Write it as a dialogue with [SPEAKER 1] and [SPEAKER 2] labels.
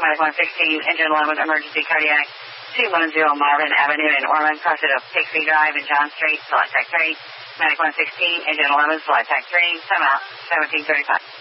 [SPEAKER 1] Medic 116, engine 11, emergency cardiac, 210 Marvin Avenue in Ormond, crossing of Pixie Drive and John Street, select Tech 3. Medic 116, engine 11, select Tech 3, time out, 1735.